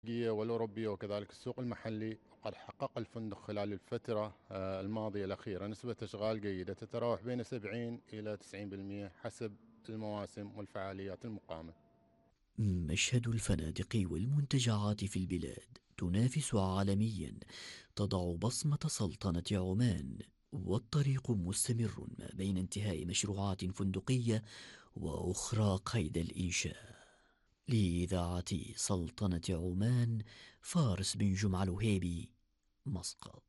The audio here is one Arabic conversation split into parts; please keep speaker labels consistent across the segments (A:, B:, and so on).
A: الأفريقية والأوروبية وكذلك السوق المحلي. وقد حقق الفندق خلال الفترة الماضية الأخيرة نسبة إشغال جيدة تتراوح بين 70 إلى 90% حسب المواسم والفعاليات المقامة.
B: مشهد الفنادق والمنتجعات في البلاد تنافس عالميا، تضع بصمة سلطنة عمان، والطريق مستمر ما بين انتهاء مشروعات فندقية وأخرى قيد الإنشاء. لإذاعة سلطنة عمان، فارس بن جمعة الوهيبي، مسقط.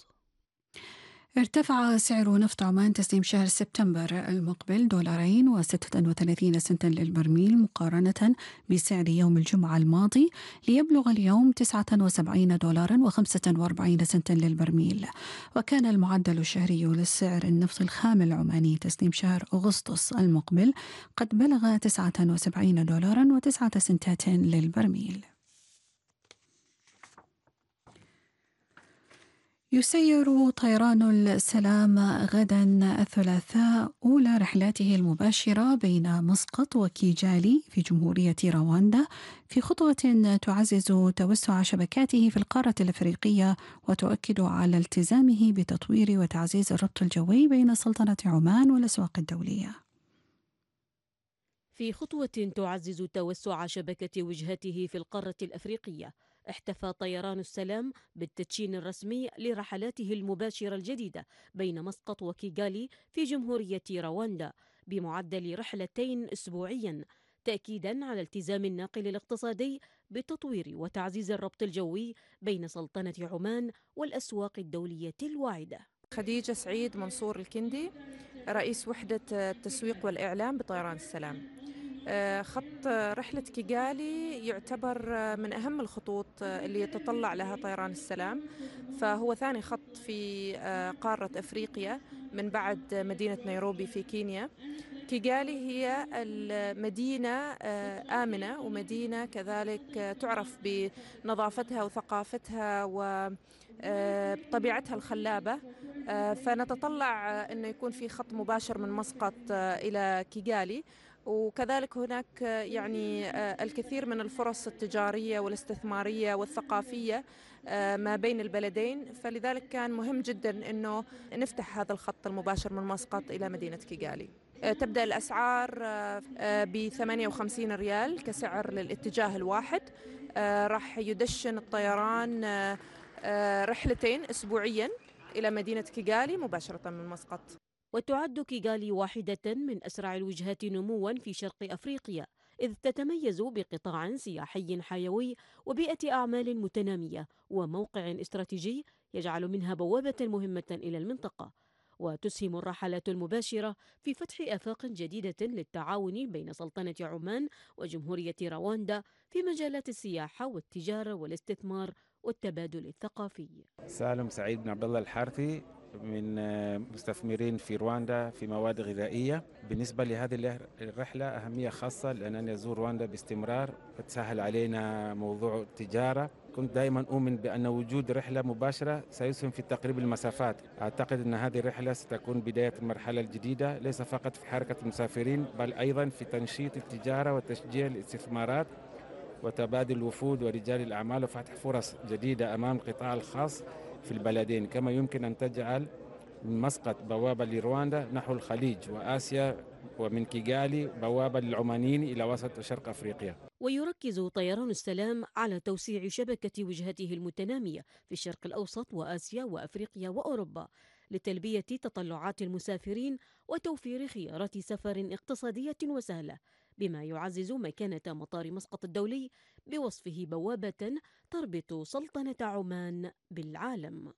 C: ارتفع سعر نفط عمان تسليم شهر سبتمبر المقبل $2.36 للبرميل مقارنة بسعر يوم الجمعة الماضي، ليبلغ اليوم $79.45 للبرميل. وكان المعدل الشهري للسعر النفط الخام العماني تسليم شهر أغسطس المقبل قد بلغ $79.09 للبرميل. يسير طيران السلام غدا الثلاثاء أولى رحلاته المباشرة بين مسقط وكيجالي في جمهورية رواندا، في خطوة تعزز توسع شبكاته في القارة الأفريقية وتؤكد على التزامه بتطوير وتعزيز الربط الجوي بين سلطنة عمان والأسواق الدولية.
D: في خطوة تعزز توسع شبكة وجهته في القارة الأفريقية، احتفى طيران السلام بالتدشين الرسمي لرحلاته المباشرة الجديدة بين مسقط وكيغالي في جمهورية رواندا بمعدل رحلتين أسبوعيا، تأكيدا على التزام الناقل الاقتصادي بتطوير وتعزيز الربط الجوي بين سلطنة عمان والأسواق الدولية الواعدة.
E: خديجة سعيد منصور الكندي، رئيس وحدة التسويق والإعلام بطيران السلام. خط رحلة كيغالي يعتبر من أهم الخطوط اللي يتطلع لها طيران السلام، فهو ثاني خط في قارة أفريقيا من بعد مدينة نيروبي في كينيا. كيغالي هي المدينة آمنة ومدينة كذلك تعرف بنظافتها وثقافتها وطبيعتها الخلابة، فنتطلع أنه يكون في خط مباشر من مسقط إلى كيغالي، وكذلك هناك يعني الكثير من الفرص التجارية والاستثمارية والثقافية ما بين البلدين، فلذلك كان مهم جدا أنه نفتح هذا الخط المباشر من مسقط إلى مدينة كيغالي. تبدأ الأسعار ب58 ريال كسعر للاتجاه الواحد. راح يدشن الطيران رحلتين أسبوعيا إلى مدينة كيغالي مباشرة من مسقط.
D: وتعد كيغالي واحدة من أسرع الوجهات نمواً في شرق أفريقيا، إذ تتميز بقطاع سياحي حيوي وبيئة أعمال متنامية وموقع استراتيجي يجعل منها بوابة مهمة إلى المنطقة. وتسهم الرحلات المباشرة في فتح آفاق جديدة للتعاون بين سلطنة عمان وجمهورية رواندا في مجالات السياحة والتجارة والاستثمار والتبادل الثقافي.
F: سالم سعيد بن عبد الله الحارثي من مستثمرين في رواندا في مواد غذائية. بالنسبة لهذه الرحلة أهمية خاصة لأنني أزور رواندا باستمرار، فتسهل علينا موضوع التجارة. كنت دائما أؤمن بأن وجود رحلة مباشرة سيسهم في تقريب المسافات. أعتقد أن هذه الرحلة ستكون بداية المرحلة الجديدة، ليس فقط في حركة المسافرين بل أيضا في تنشيط التجارة وتشجيع الاستثمارات وتبادل الوفود ورجال الأعمال وفتح فرص جديدة أمام القطاع الخاص في البلدين. كما يمكن أن تجعل من مسقط بوابة لرواندا نحو الخليج وآسيا، ومن كيغالي بوابة للعمانيين إلى وسط وشرق أفريقيا.
D: ويركز طيران السلام على توسيع شبكة وجهته المتنامية في الشرق الأوسط وآسيا وأفريقيا وأوروبا لتلبية تطلعات المسافرين وتوفير خيارات سفر اقتصادية وسهلة، بما يعزز مكانة مطار مسقط الدولي بوصفه بوابة تربط سلطنة عمان بالعالم.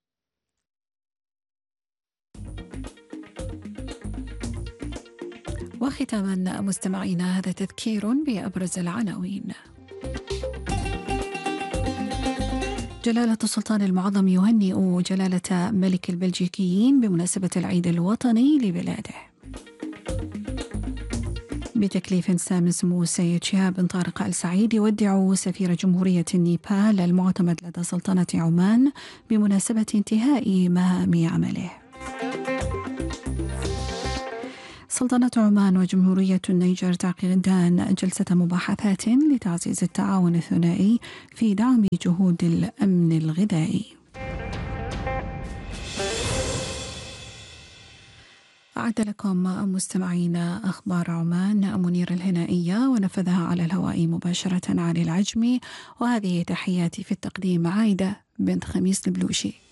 C: وختاما مستمعينا، هذا تذكير بأبرز العناوين. جلالة السلطان المعظم يهنئ جلالة ملك البلجيكيين بمناسبة العيد الوطني لبلاده. بتكليف سام سمو السيد شهاب بن طارق آل سعيد يودع سفير جمهورية نيبال المعتمد لدى سلطنة عمان بمناسبة انتهاء مهام عمله. سلطنة عمان وجمهورية النيجر تعقدان جلسة مباحثات لتعزيز التعاون الثنائي في دعم جهود الأمن الغذائي. أعد لكم مستمعينا أخبار عمان منير الهنائية، ونفذها على الهواء مباشرة علي العجمي، وهذه تحياتي في التقديم عايدة بنت خميس البلوشي.